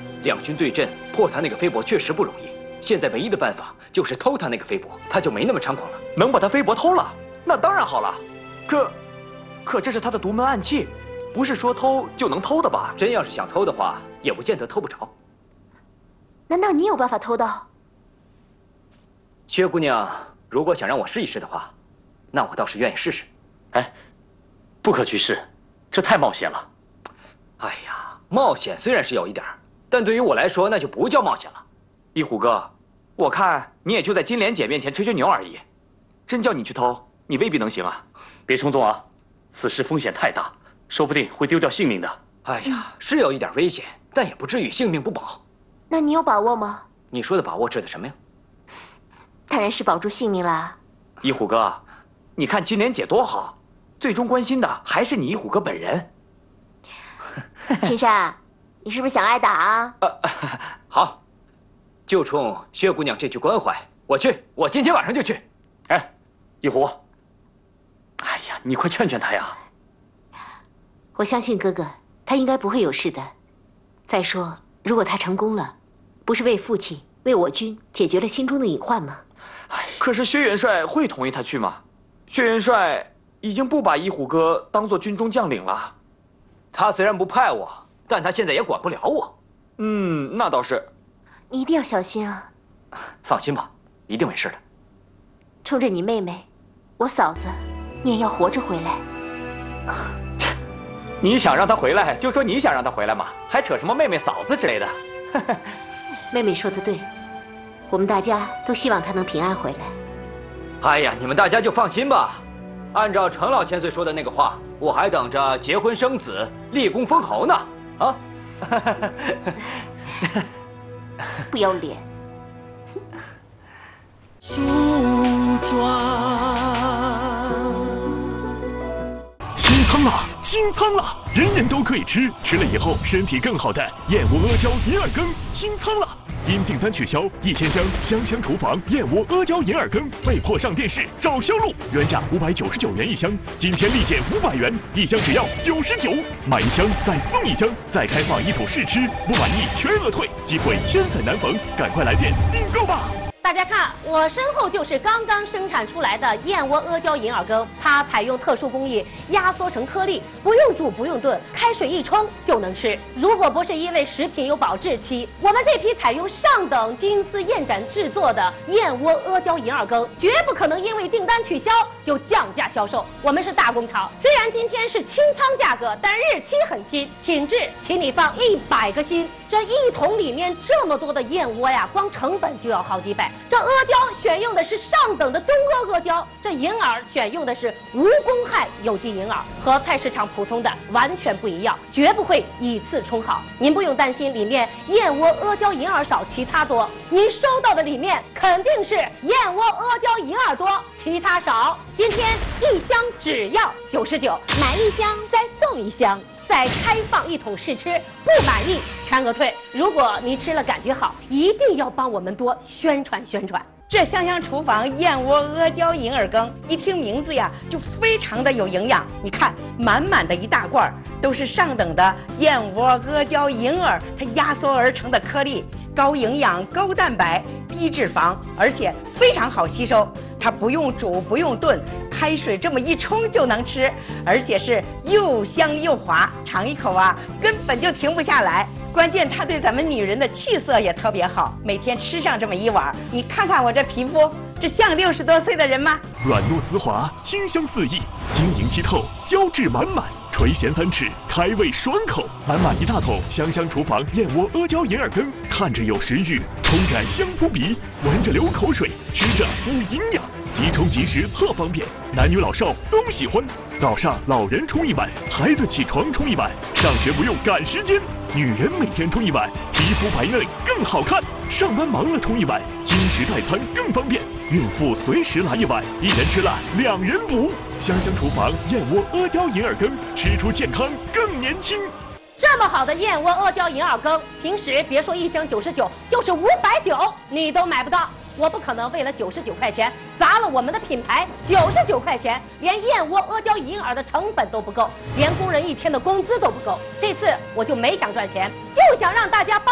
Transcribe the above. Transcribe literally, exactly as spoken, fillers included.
两军对阵，破他那个飞帛确实不容易。现在唯一的办法就是偷他那个飞帛，他就没那么猖狂了。 能把他飞帛偷了，那当然好了。可，可这是他的独门暗器，不是说偷就能偷的吧？ 真要是想偷的话，也不见得偷不着。 难道你有办法偷到？ 薛姑娘，如果想让我试一试的话，那我倒是愿意试试。 哎，不可去试，这太冒险了。 哎呀，冒险虽然是有一点儿，但对于我来说，那就不叫冒险了。 一虎哥，我看你也就在金莲姐面前吹吹牛而已，真叫你去偷，你未必能行啊！ 别冲动啊，此事风险太大，说不定会丢掉性命的。 哎呀，是有一点危险，但也不至于性命不保。 那你有把握吗？ 你说的把握指的什么呀？ 当然是保住性命啦。 一虎哥，你看金莲姐多好，最终关心的还是你一虎哥本人。 青山，你是不是想挨打啊？ 呃，好。就冲薛姑娘这句关怀，我去，我今天晚上就去。 哎，一虎，哎呀，你快劝劝他呀！ 我相信哥哥，他应该不会有事的。再说，如果他成功了，不是为父亲、为我军解决了心中的隐患吗？ 哎，可是薛元帅会同意他去吗？薛元帅已经不把一虎哥当做军中将领了。 他虽然不派我，但他现在也管不了我。 嗯，那倒是。 你一定要小心啊！ 放心吧，一定没事的。 冲着你妹妹，我嫂子，你也要活着回来。 你想让她回来，就说你想让她回来嘛，还扯什么妹妹嫂子之类的。 妹妹说的对，我们大家都希望她能平安回来。 哎呀，你们大家就放心吧。按照程老千岁说的那个话，我还等着结婚生子、立功封侯呢。啊！ 不要脸！ 梳妆， 清仓了，清仓了，人人都可以吃，吃了以后身体更好的燕窝阿胶银耳羹清仓了。因订单取消，一千箱香香厨房燕窝阿胶银耳羹被迫上电视找销路，原价五百九十九元一箱，今天立减五百元，一箱只要九十九，买一箱再送一箱，再开放一桶试吃，不满意全额退，机会千载难逢，赶快来电订购吧！ 大家看，我身后就是刚刚生产出来的燕窝阿胶银耳羹，它采用特殊工艺压缩成颗粒，不用煮不用炖，开水一冲就能吃。如果不是因为食品有保质期，我们这批采用上等金丝燕盏制作的燕窝阿胶银耳羹，绝不可能因为订单取消就降价销售。我们是大工厂，虽然今天是清仓价格，但日期很新，品质请你放一百个心。这一桶里面这么多的燕窝呀，光成本就要好几百。这阿胶选用的是上等的东阿阿胶，这银耳选用的是无公害有机银耳，和菜市场普通的完全不一样，绝不会以次充好。您不用担心里面燕窝阿胶银耳少，其他多。您收到的里面肯定是燕窝阿胶银耳多，其他少。今天一箱只要九十九，买一箱再送一箱。再开放一桶试吃，不满意全额退。如果你吃了感觉好，一定要帮我们多宣传宣传。 这香香厨房燕窝阿胶银耳羹，一听名字呀，就非常的有营养。你看，满满的一大罐，都是上等的燕窝阿胶银耳，它压缩而成的颗粒，高营养、高蛋白、低脂肪，而且非常好吸收。它不用煮，不用炖，开水这么一冲就能吃，而且是又香又滑，尝一口啊，根本就停不下来。关键它对咱们女人的气色也特别好，每天吃上这么一碗，你看看我这皮肤，这像六十多岁的人吗？ 软糯丝滑，清香四溢，晶莹剔透，胶质满满。垂涎三尺，开胃爽口，满满一大桶香香厨房燕窝阿胶银耳羹，看着有食欲，冲感香扑鼻，闻着流口水，吃着补营养，即冲即食特方便，男女老少都喜欢。早上老人冲一碗，孩子起床冲一碗，上学不用赶时间，女人每天冲一碗，皮肤白嫩更好看。上班忙了冲一碗，轻食代餐更方便。孕妇随时来一碗，一人吃了两人补。香香厨房燕窝阿胶银耳羹，吃出健康更年轻。 这么好的燕窝阿胶银耳羹，平时别说一箱九十九，就是五百九你都买不到。我不可能为了九十九块钱砸了我们的品牌。九十九块钱，连燕窝阿胶银耳的成本都不够，连工人一天的工资都不够。这次我就没想赚钱，就想让大家帮。